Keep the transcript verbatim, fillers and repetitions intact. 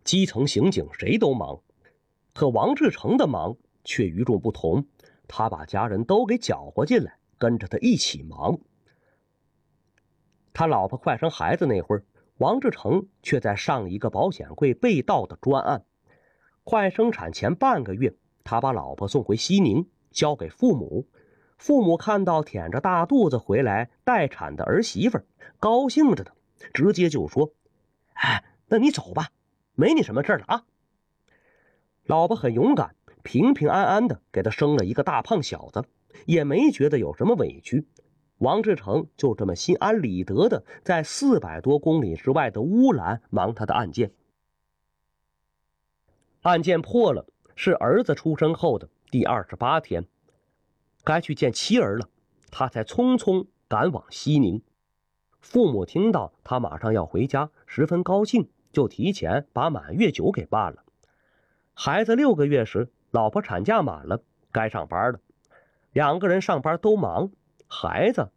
基层刑警谁都忙，可王志成的忙却与众不同，他把家人都给搅和进来，跟着他一起忙。他老婆快生孩子那会儿，王志成却在上一个保险柜被盗的专案。快生产前半个月，他把老婆送回西宁，交给父母。父母看到腆着大肚子回来待产的儿媳妇，高兴着的，直接就说：“哎，那你走吧，没你什么事了啊。”老婆很勇敢，平平安安的给他生了一个大胖小子，也没觉得有什么委屈。王志成就这么心安理得的在四百多公里之外的乌兰忙他的案件。案件破了，是儿子出生后的第二十八天，该去见妻儿了，他才匆匆赶往西宁。父母听到他马上要回家，十分高兴，就提前把满月酒给办了。孩子六个月时，老婆产假满了，该上班了，两个人上班都忙，孩子